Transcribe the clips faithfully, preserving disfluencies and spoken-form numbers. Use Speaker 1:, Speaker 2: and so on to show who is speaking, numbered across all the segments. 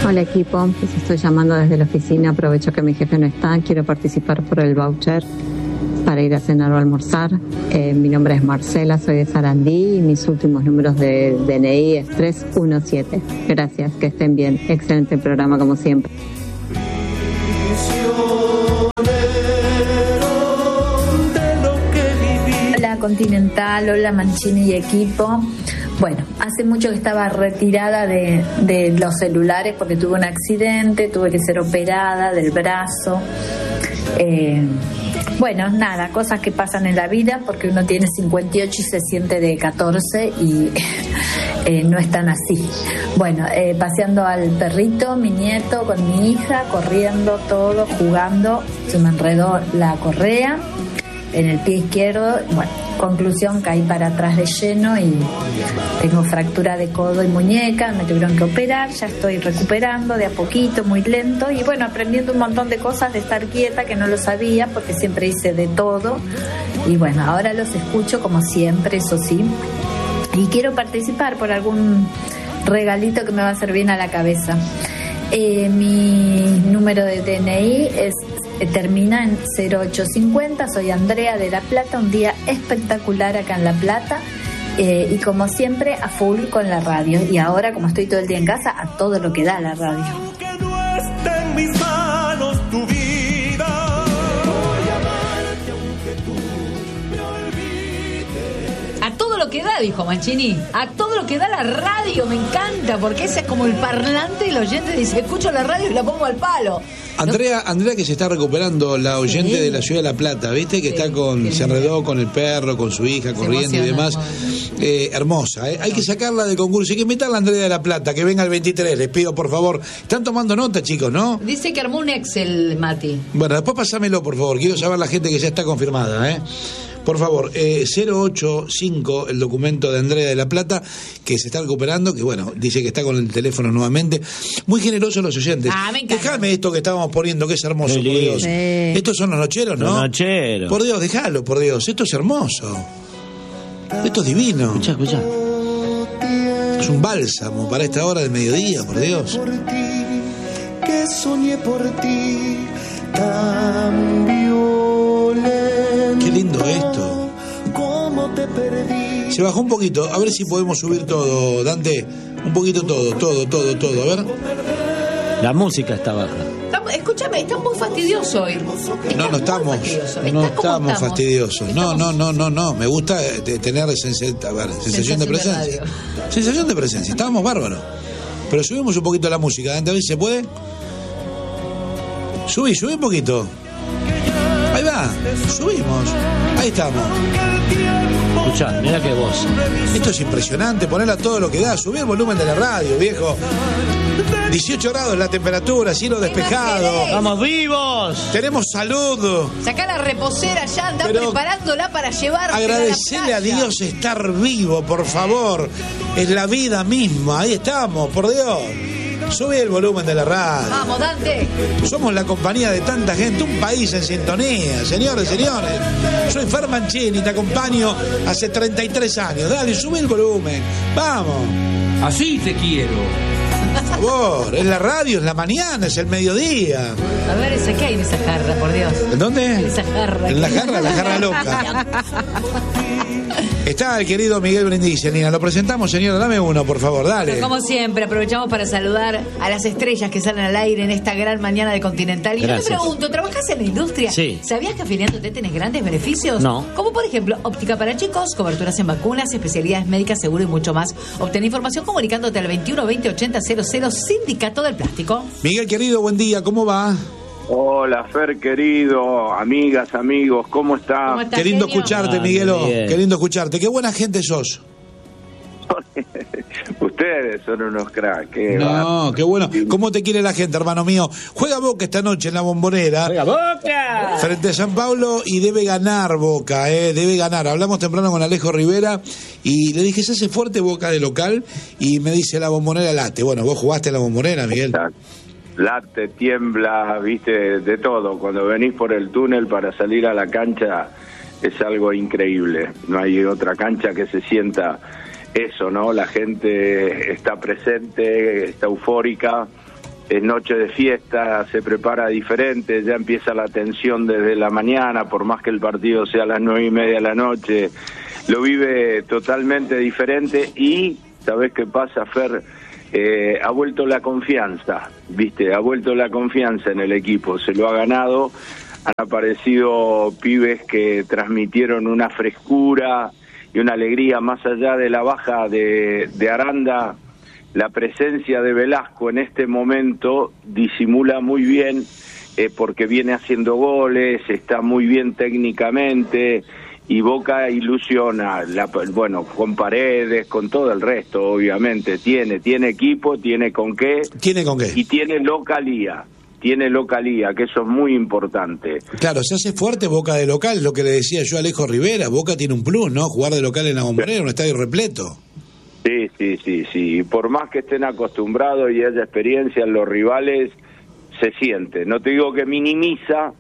Speaker 1: Hola equipo, les estoy llamando desde la oficina, aprovecho que mi jefe no está, quiero participar por el voucher para ir a cenar o almorzar. Eh, mi nombre es Marcela, soy de Sarandí y mis últimos números de D N I es tres uno siete. Gracias, que estén bien, excelente programa como siempre.
Speaker 2: Hola Continental, hola Mancini y equipo. Bueno, hace mucho que estaba retirada de, de los celulares porque tuve un accidente, tuve que ser operada del brazo. Eh, bueno, nada, cosas que pasan en la vida porque uno tiene cincuenta y ocho y se siente de catorce y eh, no es tan así. Bueno, eh, paseando al perrito, mi nieto, con mi hija, corriendo todo, jugando, se me enredó la correa en el pie izquierdo. Bueno, conclusión, caí para atrás de lleno y tengo fractura de codo y muñeca, me tuvieron que operar, ya estoy recuperando de a poquito, muy lento y bueno, aprendiendo un montón de cosas de estar quieta que no lo sabía porque siempre hice de todo y bueno, ahora los escucho como siempre, eso sí, y quiero participar por algún regalito que me va a hacer bien a la cabeza. Eh, mi número de D N I es termina en cero ocho cincuenta, soy Andrea de La Plata, un día espectacular acá en La Plata eh, y como siempre a full con la radio y ahora como estoy todo el día en casa a todo lo que da la radio.
Speaker 3: Que no esté en mis manos tu vida. Voy a amarte aunque tú me olvides.
Speaker 4: A todo lo que da, dijo Mancini, a todo lo que da la radio, me encanta, porque ese es como el parlante y el oyente dice, escucho la radio y la pongo al palo.
Speaker 5: Andrea, Andrea que se está recuperando, la oyente sí. de la ciudad de La Plata, ¿viste? Que sí, está con, se enredó con el perro, con su hija, corriendo y demás. Eh, hermosa, ¿eh? Hay que sacarla del concurso, hay que invitarla a Andrea de La Plata, que venga el veintitrés, les pido por favor. Están tomando nota, chicos, ¿no?
Speaker 4: Dice que armó un Excel, Mati.
Speaker 5: Bueno, después pasámelo, por favor, quiero saber la gente que ya está confirmada, ¿eh? Por favor, eh, cero ocho cinco, el documento de Andrea de La Plata, que se está recuperando, que bueno, dice que está con el teléfono nuevamente. Muy generosos los oyentes.
Speaker 4: Ah, me encanta.
Speaker 5: Déjame esto que estábamos poniendo, que es hermoso, por Dios. Sí. Estos son los nocheros, ¿no?
Speaker 6: Los nocheros.
Speaker 5: Por Dios, déjalo, por Dios. Esto es hermoso. Esto es divino.
Speaker 6: Escucha, escucha.
Speaker 5: Es un bálsamo para esta hora del mediodía, por Dios.
Speaker 3: Por ti, que soñé por ti, tan violento.
Speaker 5: Qué lindo esto.
Speaker 3: ¿Cómo te perdí?
Speaker 5: Se bajó un poquito, a ver si podemos subir todo, Dante. Un poquito todo, todo, todo, todo, a ver.
Speaker 6: La música está baja.
Speaker 4: Escúchame, está muy fastidioso hoy. Está
Speaker 5: no, no estamos, no estamos, estamos fastidiosos. No, no, no, no, no. Me gusta tener sensación, a ver, sensación, sensación de presencia. De sensación de presencia. Estábamos bárbaros. Pero subimos un poquito la música, Dante, a ver si se puede. Subí, subí un poquito. Ahí va, subimos. Ahí estamos.
Speaker 6: Escuchá, mira qué voz.
Speaker 5: Esto es impresionante, ponerla todo lo que da. Subí el volumen de la radio, viejo. dieciocho grados la temperatura, cielo despejado.
Speaker 6: ¡Estamos vivos!
Speaker 5: Tenemos salud.
Speaker 4: Sacá la reposera ya, andá Pero preparándola para llevar.
Speaker 5: Agradecerle a, a Dios estar vivo, por favor. Es la vida misma, ahí estamos, por Dios. Subí el volumen de la radio.
Speaker 4: Vamos, Dante.
Speaker 5: Somos la compañía de tanta gente, un país en sintonía, señores, señores. Soy Fer Mancini, te acompaño hace treinta y tres años. Dale, subí el volumen. Vamos.
Speaker 7: Así te quiero.
Speaker 5: Por favor, es la radio, es la mañana, es el mediodía.
Speaker 4: A ver, ¿esa qué hay en esa jarra, por Dios?
Speaker 5: ¿En dónde?
Speaker 4: En esa jarra.
Speaker 5: En la jarra, la jarra loca. Está el querido Miguel Brindisi, Nina. Lo presentamos, señora. Dame uno, por favor, dale.
Speaker 4: Como siempre, aprovechamos para saludar a las estrellas que salen al aire en esta gran mañana de Continental. Y Gracias. Yo te pregunto, ¿trabajas en la industria?
Speaker 6: Sí.
Speaker 4: ¿Sabías que afiliándote tenés grandes beneficios?
Speaker 6: No.
Speaker 4: Como por ejemplo, óptica para chicos, coberturas en vacunas, especialidades médicas, seguro y mucho más. Obtén información comunicándote al veintiuno veinte ochenta cero cero, Sindicato del Plástico.
Speaker 5: Miguel, querido, buen día. ¿Cómo va?
Speaker 8: Hola, Fer, querido, amigas, amigos, ¿cómo está?
Speaker 4: ¿Cómo está,
Speaker 5: Qué lindo
Speaker 4: genio?
Speaker 5: escucharte,
Speaker 6: Ah,
Speaker 5: Miguelo.
Speaker 6: bien.
Speaker 5: Qué lindo escucharte. Qué buena gente sos.
Speaker 8: Ustedes son unos cracks. Qué
Speaker 5: No,
Speaker 8: bárbaro.
Speaker 5: qué bueno. ¿Cómo te quiere la gente, hermano mío? Juega Boca esta noche en la Bombonera.
Speaker 6: ¡Juega Boca!
Speaker 5: Frente a San Pablo y debe ganar Boca, eh, debe ganar. Hablamos temprano con Alejo Rivera y le dije, ¿se hace fuerte Boca de local? Y me dice la Bombonera late. Bueno, vos jugaste en la Bombonera, Miguel.
Speaker 8: Exacto. Late, tiembla, viste, de todo. Cuando venís por el túnel para salir a la cancha es algo increíble. No hay otra cancha que se sienta eso, ¿no? La gente está presente, está eufórica es noche de fiesta, se prepara diferente, ya empieza la tensión desde la mañana, por más que el partido sea a las nueve y media de la noche, lo vive totalmente diferente. Y ¿sabés qué pasa, Fer? Eh, ha vuelto la confianza, ¿viste? Ha vuelto la confianza en el equipo, se lo ha ganado. Han aparecido pibes que transmitieron una frescura y una alegría más allá de la baja de, de Aranda. La presencia de Velasco en este momento disimula muy bien, eh, porque viene haciendo goles, está muy bien técnicamente, y Boca ilusiona, la, bueno, con Paredes, con todo el resto, obviamente. Tiene, tiene equipo, tiene con qué.
Speaker 5: ¿Tiene con qué?
Speaker 8: Y tiene localía. Tiene localía, que eso es muy importante.
Speaker 5: Claro, se hace fuerte Boca de local, lo que le decía yo a Alejo Rivera. Boca tiene un plus, ¿no? Jugar de local en la Bombonera, un estadio repleto.
Speaker 8: Sí, sí, sí, sí. Y por más que estén acostumbrados y haya experiencia en los rivales, se siente. No te digo que minimiza,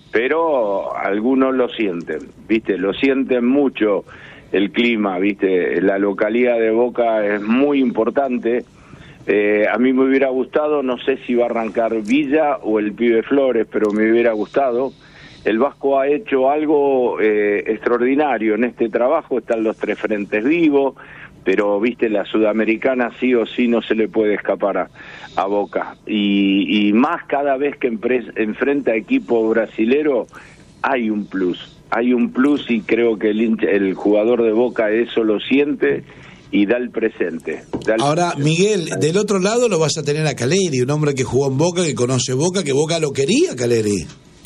Speaker 8: pero algunos lo sienten, ¿viste? Lo sienten mucho el clima, ¿viste? La localidad de Boca es muy importante. Eh, a mí me hubiera gustado, no sé si va a arrancar Villa o el pibe Flores, pero me hubiera gustado. El Vasco ha hecho algo eh, extraordinario en este trabajo, están los tres frentes vivos, pero viste, la Sudamericana sí o sí no se le puede escapar a, a Boca. Y, y más cada vez que empre- enfrenta equipo brasilero, hay un plus, hay un plus y creo que el, hincha, el jugador de Boca eso lo siente y da el presente. Da el
Speaker 5: Ahora,
Speaker 8: presente.
Speaker 5: Miguel, del otro lado lo vas a tener a Caleri, un hombre que jugó en Boca, que conoce Boca, que Boca lo quería, Caleri.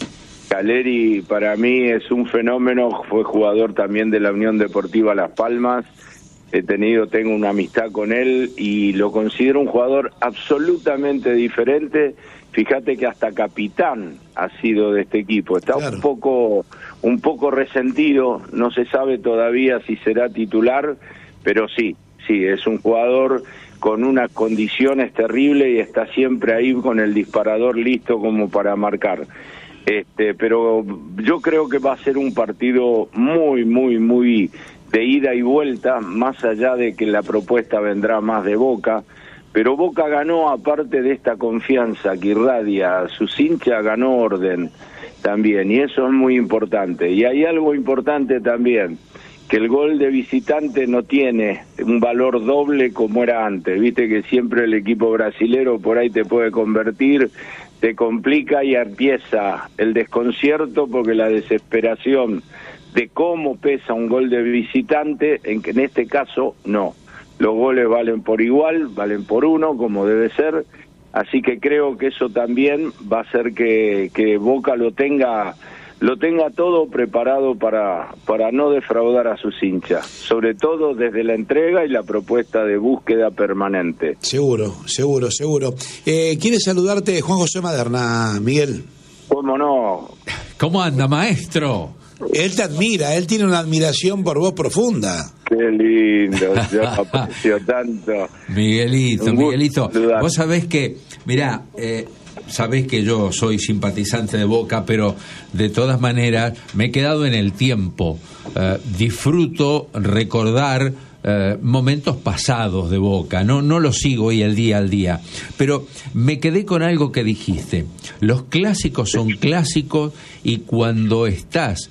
Speaker 8: Caleri para mí es un fenómeno, fue jugador también de la Unión Deportiva Las Palmas. He tenido, tengo una amistad con él y lo considero un jugador absolutamente diferente. Fíjate que hasta capitán ha sido de este equipo. Está claro. un poco, un poco resentido, no se sabe todavía si será titular, pero sí, sí, es un jugador con unas condiciones terribles y está siempre ahí con el disparador listo como para marcar. Este, pero yo creo que va a ser un partido muy, muy, muy de ida y vuelta, más allá de que la propuesta vendrá más de Boca, pero Boca ganó, aparte de esta confianza que irradia a sus hinchas, ganó orden también, y eso es muy importante. Y hay algo importante también, que el gol de visitante no tiene un valor doble como era antes, viste que siempre el equipo brasilero por ahí te puede convertir, te complica y empieza el desconcierto porque la desesperación de cómo pesa un gol de visitante, en que en este caso no. Los goles valen por igual, valen por uno, como debe ser, así que creo que eso también va a hacer que, que Boca lo tenga, lo tenga todo preparado para, para no defraudar a sus hinchas, sobre todo desde la entrega y la propuesta de búsqueda permanente.
Speaker 5: Seguro, seguro, seguro. Eh, ¿Quiere saludarte Juan José Maderna, Miguel?
Speaker 8: ¿Cómo no?
Speaker 7: ¿Cómo anda, maestro?
Speaker 5: Él te admira, él tiene una admiración por vos profunda.
Speaker 8: Qué lindo, yo aprecio tanto.
Speaker 7: Miguelito,
Speaker 8: Un gusto
Speaker 7: Miguelito,
Speaker 8: saludar.
Speaker 7: vos sabés que, mirá, eh, sabés que yo soy simpatizante de Boca, pero de todas maneras me he quedado en el tiempo. Eh, disfruto recordar eh, momentos pasados de Boca, no, no lo sigo hoy el día al día, pero me quedé con algo que dijiste. Los clásicos son clásicos y cuando estás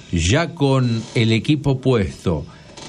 Speaker 7: ya con el equipo puesto,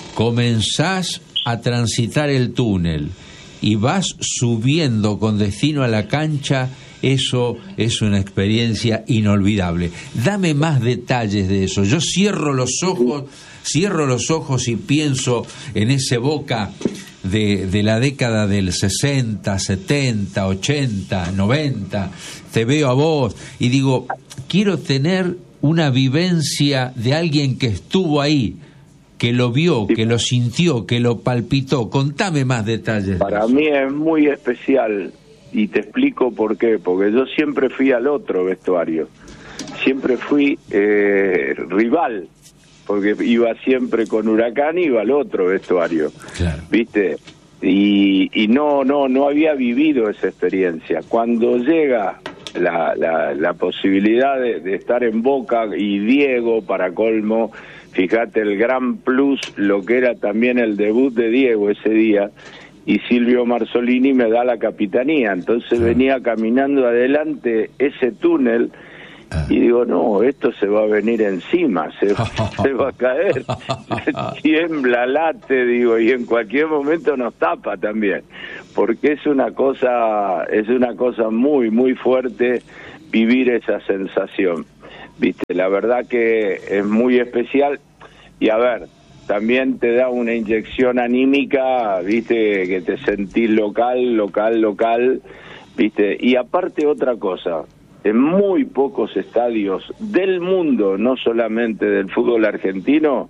Speaker 7: comenzás a transitar el túnel y vas subiendo con destino a la cancha, eso es una experiencia inolvidable. Dame más detalles de eso. Yo cierro los ojos, cierro los ojos y pienso en ese Boca de, de la década del sesenta, setenta, ochenta, noventa. Te veo a vos y digo, quiero tener una vivencia de alguien que estuvo ahí, que lo vio, que lo sintió, que lo palpitó. Contame más detalles.
Speaker 8: Para mí es muy especial y te explico por qué, porque yo siempre fui al otro vestuario, siempre fui eh, rival, porque iba siempre con Huracán, iba al otro vestuario,
Speaker 7: claro.
Speaker 8: ¿Viste? Y, y no, no, no había vivido esa experiencia. Cuando llega la, la, la posibilidad de, de estar en Boca y Diego, para colmo, fíjate el gran plus, lo que era también el debut de Diego ese día, y Silvio Marzolini me da la capitanía. Entonces venía caminando adelante ese túnel y digo, no, esto se va a venir encima, se, se va a caer, tiembla, late, digo, y en cualquier momento nos tapa también, porque es una cosa, es una cosa muy, muy fuerte vivir esa sensación, viste, la verdad que es muy especial. Y a ver, también te da una inyección anímica, viste, que te sentís local, local, local, viste, y aparte otra cosa, en muy pocos estadios del mundo, no solamente del fútbol argentino,